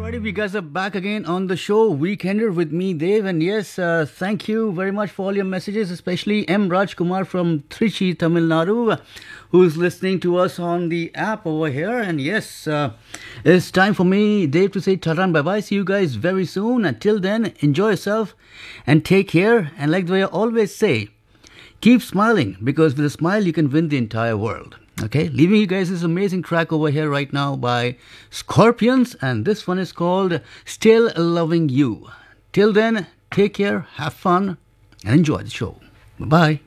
Alrighty, we guys are back again on the show, Weekender with me, Dave. And yes, thank you very much for all your messages, especially M. Rajkumar from Trichy, Tamil Nadu, who's listening to us on the app over here. And yes, it's time for me, Dave, to say tata and bye-bye. See you guys very soon. Until then, enjoy yourself and take care. And like the way I always say, keep smiling, because with a smile, you can win the entire world. Okay, leaving you guys this amazing track over here right now by Scorpions, and this one is called Still Loving You. Till then, take care, have fun, and enjoy the show. Bye-bye.